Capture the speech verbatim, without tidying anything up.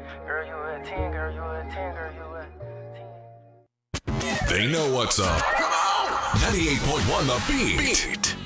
Girl, you a ten, girl, you a ten, girl, you a ten. They know what's up. Come on! ninety-eight point one The Beat. Beat.